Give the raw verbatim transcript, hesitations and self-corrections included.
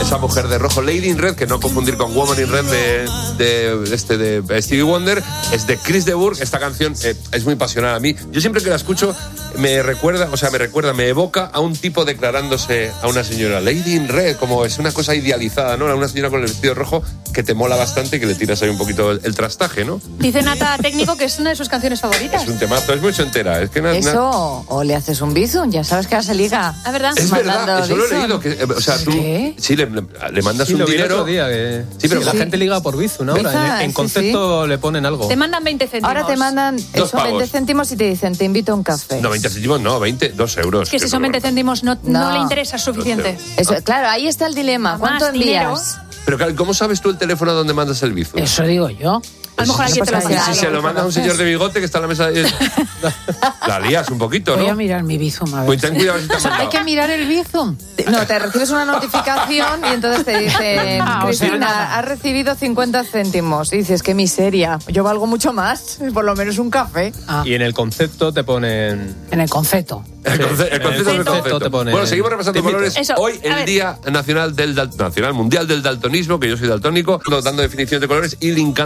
esa mujer de rojo, Lady in Red, que no confundir con Woman in Red de, de, este, de Stevie Wonder, es de Chris de Burgh. Esta canción eh, es muy pasional a mí. Yo siempre que la escucho me recuerda, o sea, me recuerda, me evoca a un tipo declarándose a una señora. Lady in Red, como es una cosa idealizada, ¿no? Una señora con el vestido rojo que te mola bastante y que le tiras ahí un poquito el, el trastaje, ¿no? Dice Nata Técnico que es una de sus canciones favoritas. Es un temazo, es muy entera. Es que na, Eso, na... o le haces un bizum, ya sabes que ahora se liga. ¿Ah, verdad? Es verdad, Mandando eso lo he bizum. leído. Que, o sea, tú ¿Qué? sí, le, le mandas Sí, un lo vi el dinero. otro día, que Sí, pero sí, la sí. gente liga por Bizum, ¿no? Ahora, Bizum, en, en sí, concepto le ponen algo. Te mandan veinte céntimos. Ahora te mandan eso, pavos. veinte céntimos y te dicen, te invito a un café. No, veinte céntimos, no, veinte, dos euros. Es que si son veinte céntimos no, no. No. le interesa suficiente. Eso, claro, ahí está el dilema. ¿Cuánto Más dinero. envías? Pero claro, ¿cómo sabes tú el teléfono donde mandas el bizum? Eso digo yo. A lo mejor alguien te lo pues, manda. Si se lo manda a un señor de bigote que está en la mesa de... La lías un poquito, Voy a ¿no? mirar mi Bizum, a ver. Pues ten cuidado si te O han sea, hay mandado. que mirar el Bizum. No, te recibes una notificación y entonces te dicen, Ah, o sea, Cristina, nada. has recibido cincuenta céntimos. Y dices, qué miseria, yo valgo mucho más, por lo menos un café. Ah, Y en el concepto te ponen... en el concepto. El, Sí, conce- el en el concepto del concepto concepto. te pone- Bueno, seguimos repasando te invito. colores. Eso, Hoy, a el ver. Día Nacional del Dal- Nacional Mundial del Daltonismo, que yo soy daltónico, dando definición de colores y linkando